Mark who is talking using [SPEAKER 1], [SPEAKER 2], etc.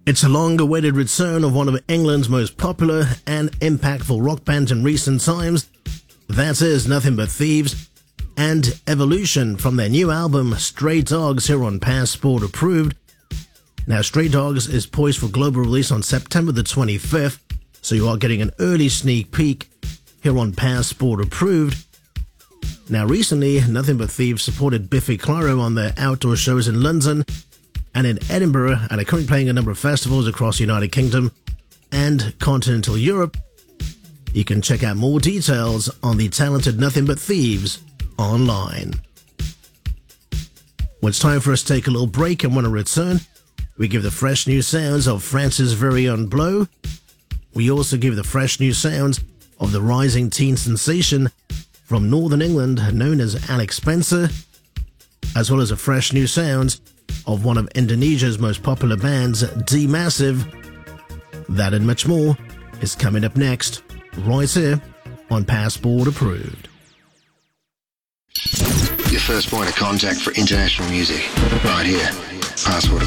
[SPEAKER 1] It's a long-awaited return of one of England's most popular and impactful rock bands in recent times. That is Nothing But Thieves and Evolution from their new album Stray Dogs here on Passport Approved. Now, Stray Dogs is poised for global release on September the 25th, so you are getting an early sneak peek here on Passport Approved. Now, recently, Nothing But Thieves supported Biffy Clyro on their outdoor shows in London and in Edinburgh, and are currently playing a number of festivals across the United Kingdom and continental Europe. You can check out more details on the talented Nothing But Thieves online. Well, it's time for us to take a little break, and when I return, we give the fresh new sounds of France's very own Blow. We also give the fresh new sounds of the rising teen sensation from Northern England known as Alex Spencer, as well as the fresh new sounds of one of Indonesia's most popular bands, D Massive. That and much more is coming up next, right here on Passport Approved.
[SPEAKER 2] Your first point of contact for international music, right here, Passport Approved.